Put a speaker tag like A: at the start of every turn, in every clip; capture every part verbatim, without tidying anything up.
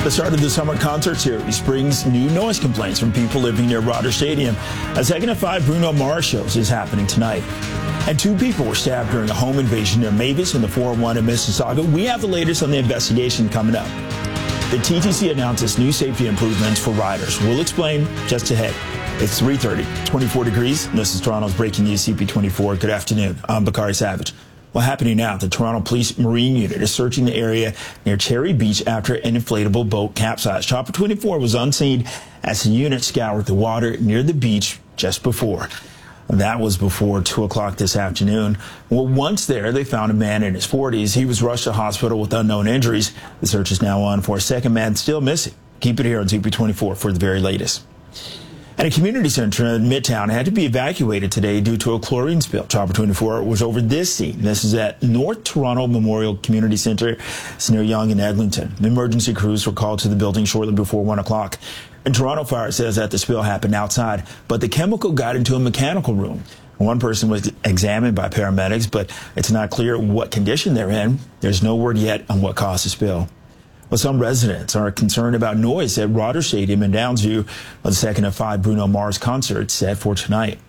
A: The start of the summer concert series brings new noise complaints from people living near Rogers Stadium. A second of five Bruno Mars shows is happening tonight. And two people were stabbed during a home invasion near Mavis in the four oh one in Mississauga. We have the latest on the investigation coming up. The T T C announces new safety improvements for riders. We'll explain just ahead. It's three thirty, twenty-four degrees. And this is Toronto's breaking news, C P twenty-four. Good afternoon. I'm Bakari Savage. Well, happening now, the Toronto Police Marine Unit is searching the area near Cherry Beach after an inflatable boat capsized. Chopper twenty-four was unseen as the unit scoured the water near the beach just before. That was before two o'clock this afternoon. Well, once there, they found a man in his forties. He was rushed to hospital with unknown injuries. The search is now on for a second man still missing. Keep it here on C P twenty-four for the very latest. And a community center in Midtown had to be evacuated today due to a chlorine spill. Chopper twenty-four was over this scene. This is at North Toronto Memorial Community Center. It's near Yonge and Eglinton. Emergency crews were called to the building shortly before one o'clock. And Toronto Fire says that the spill happened outside, but the chemical got into a mechanical room. One person was examined by paramedics, but it's not clear what condition they're in. There's no word yet on what caused the spill. Well, some residents are concerned about noise at Rogers Stadium in Downsview. Well, the second of five Bruno Mars concerts set for tonight.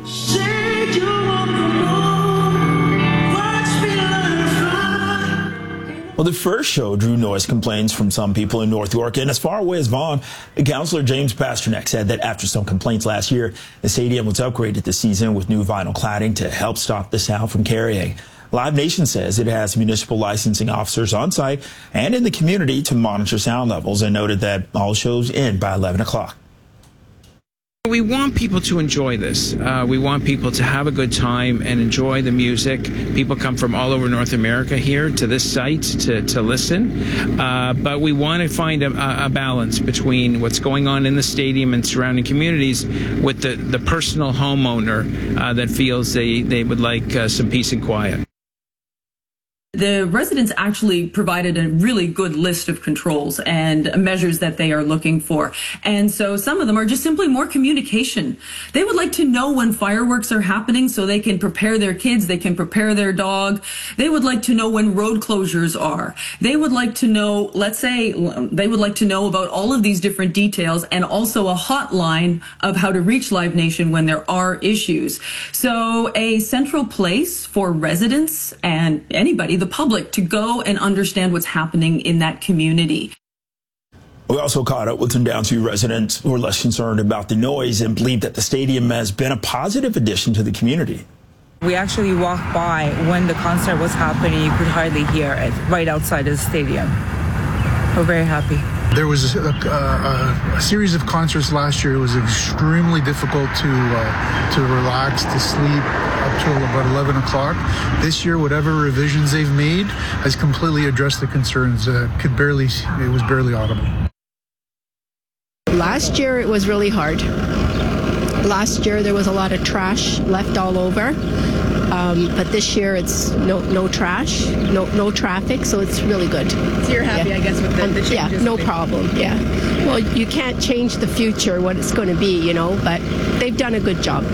A: Well, the first show drew noise complaints from some people in North York, and as far away as Vaughan, Councillor James Pasternak said that after some complaints last year, the stadium was upgraded this season with new vinyl cladding to help stop the sound from carrying. Live Nation says it has municipal licensing officers on site and in the community to monitor sound levels, and noted that all shows end by eleven o'clock.
B: We want people to enjoy this. Uh, we want people to have a good time and enjoy the music. People come from all over North America here to this site to, to listen. Uh, but we want to find a, a balance between what's going on in the stadium and surrounding communities with the, the personal homeowner uh, that feels they, they would like uh, some peace and quiet.
C: The residents actually provided a really good list of controls and measures that they are looking for. And so some of them are just simply more communication. They would like to know when fireworks are happening so they can prepare their kids, they can prepare their dog. They would like to know when road closures are. They would like to know, let's say, they would like to know about all of these different details, and also a hotline of how to reach Live Nation when there are issues. So a central place for residents and anybody, the public, to go and understand what's happening in that community.
A: We also caught up with some Downsview residents who are less concerned about the noise and believe that the stadium has been a positive addition to the community.
D: We actually walked by when the concert was happening. You could hardly hear it right outside of the stadium. We're very happy.
E: There was a, a, a series of concerts last year. It was extremely difficult to uh, to relax, to sleep up till about eleven o'clock. This year, whatever revisions they've made has completely addressed the concerns. Uh, could barely, it was barely audible.
F: Last year, it was really hard. Last year, there was a lot of trash left all over. Um, but this year it's no no trash, no no traffic, so it's really good.
G: So you're happy, yeah. I guess, with the, the changes?
F: Yeah, no problem, yeah. Well, you can't change the future, what it's going to be, you know, but they've done a good job.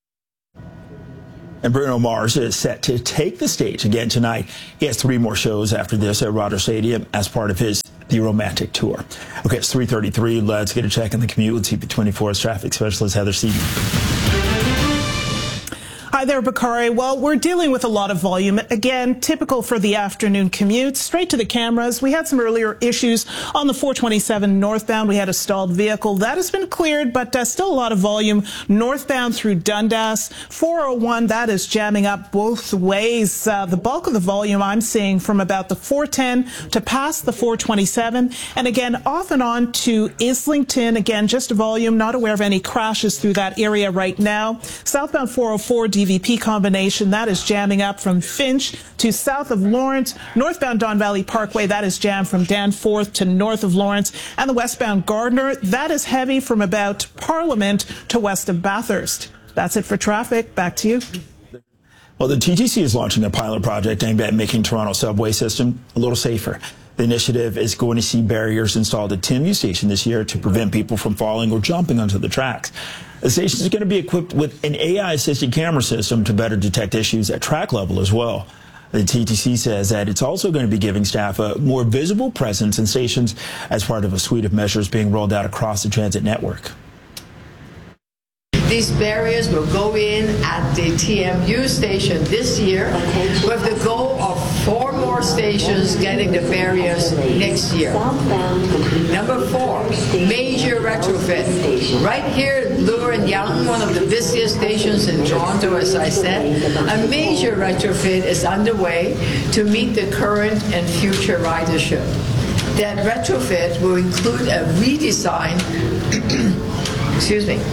A: And Bruno Mars is set to take the stage again tonight. He has three more shows after this at Rogers Stadium as part of his The Romantic Tour. Okay, it's three thirty-three. Let's get a check on the commute with C P twenty-four's traffic specialist Heather Seaton.
H: Hi there, Bakari. Well, we're dealing with a lot of volume. Again, typical for the afternoon commute. Straight to the cameras. We had some earlier issues on the four twenty-seven northbound. We had a stalled vehicle. That has been cleared, but uh, still a lot of volume northbound through Dundas. four oh one, that is jamming up both ways. Uh, the bulk of the volume I'm seeing from about the four ten to past the four twenty-seven. And again, off and on to Islington. Again, just a volume. Not aware of any crashes through that area right now. Southbound four oh four D V P combination, that is jamming up from Finch to south of Lawrence. Northbound Don Valley Parkway, that is jammed from Danforth to north of Lawrence. And the westbound Gardner, that is heavy from about Parliament to west of Bathurst. That's it for traffic. Back to you.
A: Well, the T T C is launching a pilot project aimed at making Toronto's subway system a little safer. The initiative is going to see barriers installed at Timu Station this year to prevent people from falling or jumping onto the tracks. The station is going to be equipped with an A I-assisted camera system to better detect issues at track level as well. The T T C says that it's also going to be giving staff a more visible presence in stations as part of a suite of measures being rolled out across the transit network.
I: These barriers will go in at the T M U station this year with the goal of four more stations getting the barriers next year. Number four, major retrofit. Right here, Bloor and Yonge, one of the busiest stations in Toronto, as I said, a major retrofit is underway to meet the current and future ridership. That retrofit will include a redesign, excuse me,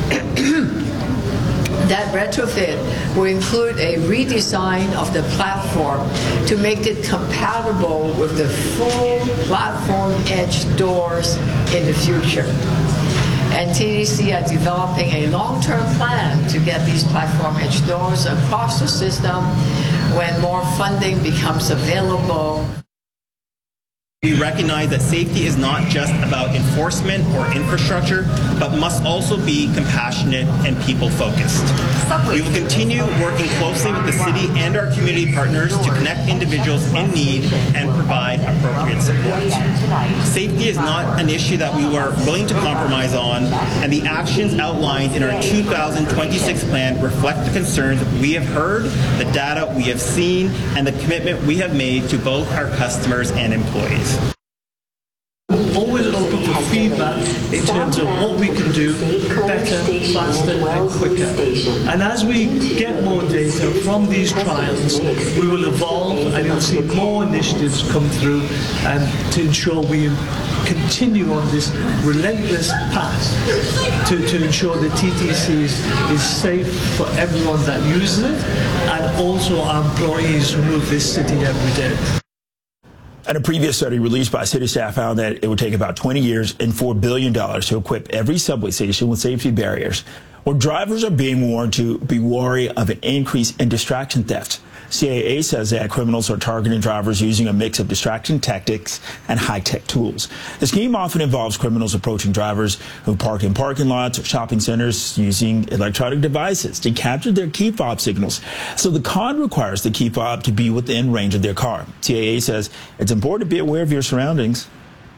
I: That retrofit will include a redesign of the platform to make it compatible with the full platform edge doors in the future. And T D C are developing a long-term plan to get these platform edge doors across the system when more funding becomes available.
J: We recognize that safety is not just about enforcement or infrastructure, but must also be compassionate and people-focused. We will continue working closely with the city and our community partners to connect individuals in need and provide appropriate support. Safety is not an issue that we were willing to compromise on, and the actions outlined in our two thousand twenty-six plan reflect the concerns we have heard, the data we have seen, and the commitment we have made to both our customers and employees.
K: Always open for feedback in terms of what we can do better, faster and quicker. And as we get more data from these trials, we will evolve and you'll see more initiatives come through and to ensure we continue on this relentless path to, to ensure the T T C is, is safe for everyone that uses it and also our employees who move this city every day.
A: And a previous study released by city staff found that it would take about twenty years and four billion dollars to equip every subway station with safety barriers, where drivers are being warned to be wary of an increase in distraction theft. C A A says that criminals are targeting drivers using a mix of distraction tactics and high-tech tools. The scheme often involves criminals approaching drivers who park in parking lots or shopping centers using electronic devices to capture their key fob signals. So the con requires the key fob to be within range of their car. C A A says it's important to be aware of your surroundings.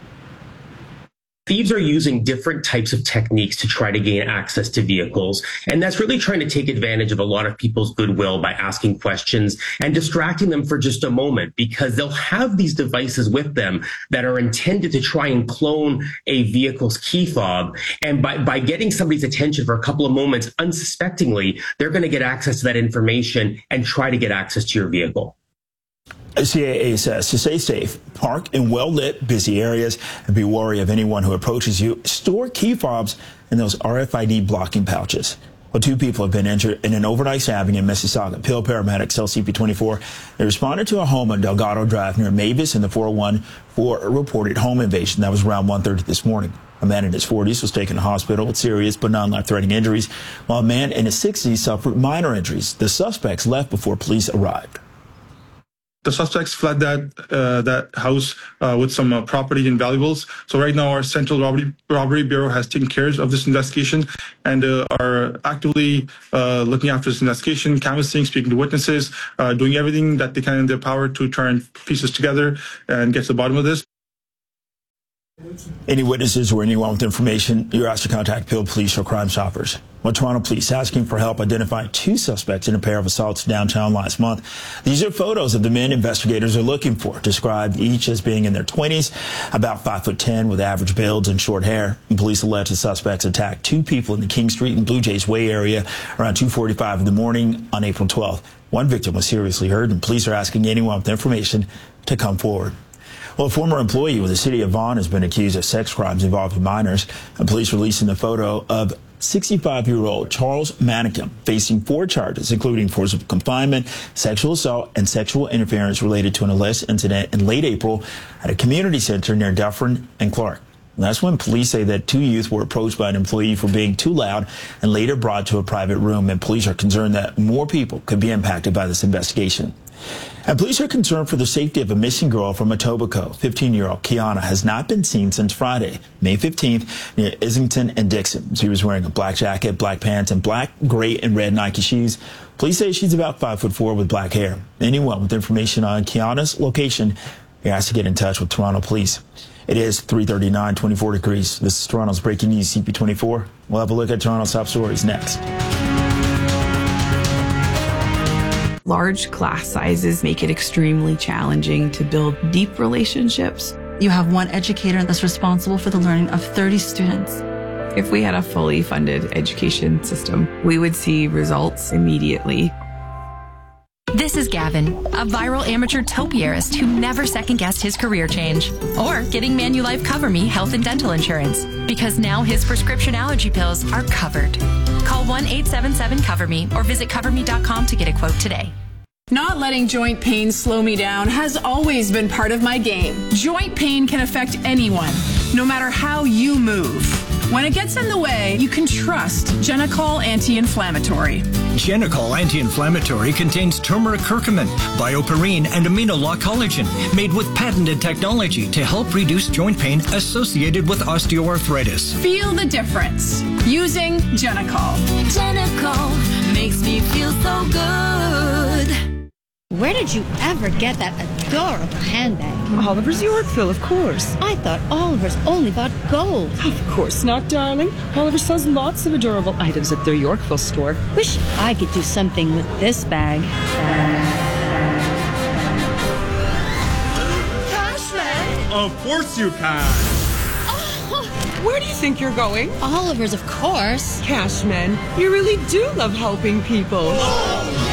L: Thieves are using different types of techniques to try to gain access to vehicles, and that's really trying to take advantage of a lot of people's goodwill by asking questions and distracting them for just a moment, because they'll have these devices with them that are intended to try and clone a vehicle's key fob, and by, by getting somebody's attention for a couple of moments unsuspectingly, they're going to get access to that information and try to get access to your vehicle.
A: C A A says to stay safe, park in well-lit, busy areas and be wary of anyone who approaches you. Store key fobs in those R F I D blocking pouches. Well, two people have been injured in an overnight stabbing in Mississauga. Peel paramedics tell C P twenty-four they responded to a home on Delgado Drive near Mavis in the four oh one for a reported home invasion. That was around one thirty this morning. A man in his forties was taken to hospital with serious but non-life-threatening injuries, while a man in his sixties suffered minor injuries. The suspects left before police arrived.
M: The suspects fled that uh, that house uh, with some uh, property and valuables. So right now, our Central Robbery, Robbery Bureau has taken care of this investigation and uh, are actively uh, looking after this investigation, canvassing, speaking to witnesses, uh, doing everything that they can in their power to try and piece this together and get to the bottom of this.
A: Any witnesses or anyone with information, you're asked to contact Peel Police or Crime Stoppers. Well, Toronto Police asking for help identifying two suspects in a pair of assaults downtown last month. These are photos of the men investigators are looking for, described each as being in their twenties, about five foot ten with average builds and short hair. And police allege the suspects attacked two people in the King Street and Blue Jays Way area around two forty-five in the morning on April twelfth. One victim was seriously hurt, and police are asking anyone with information to come forward. Well, a former employee with the city of Vaughan has been accused of sex crimes involving minors, and police releasing the photo of sixty-five-year-old Charles Manicum facing four charges, including forcible confinement, sexual assault, and sexual interference related to an alleged incident in late April at a community center near Dufferin and Clark. And that's when police say that two youth were approached by an employee for being too loud and later brought to a private room, and police are concerned that more people could be impacted by this investigation. And police are concerned for the safety of a missing girl from Etobicoke. fifteen-year-old Kiana has not been seen since Friday, May fifteenth, near Islington and Dixon. She was wearing a black jacket, black pants, and black, gray, and red Nike shoes. Police say she's about five foot four with black hair. Anyone with information on Kiana's location, you're asked to get in touch with Toronto Police. It is three thirty-nine, twenty-four degrees. This is Toronto's Breaking News, C P twenty-four. We'll have a look at Toronto's top stories next.
N: Large class sizes make it extremely challenging to build deep relationships.
O: You have one educator that's responsible for the learning of thirty students.
N: If we had a fully funded education system, we would see results immediately.
P: This is Gavin, a viral amateur topiarist who never second-guessed his career change. Or getting Manulife Cover Me health and dental insurance. Because now his prescription allergy pills are covered. Call one eight seven seven cover me or visit cover me dot com to get a quote today.
Q: Not letting joint pain slow me down has always been part of my game. Joint pain can affect anyone, no matter how you move. When it gets in the way, you can trust Genicol Anti-Inflammatory.
R: Genicol Anti-Inflammatory contains turmeric curcumin, bioperine, and amino-lock collagen, made with patented technology to help reduce joint pain associated with osteoarthritis.
Q: Feel the difference using Genicol.
S: Genicol makes me feel so good.
T: Where did you ever get that adorable handbag?
U: Oliver's Yorkville, of course.
T: I thought Oliver's only bought gold.
U: Of course not, darling. Oliver sells lots of adorable items at their Yorkville store.
T: Wish I could do something with this bag.
U: Cashman!
V: Of course you can.
U: Oh, where do you think you're going?
T: Oliver's, of course.
U: Cashman, you really do love helping people.
V: Oh.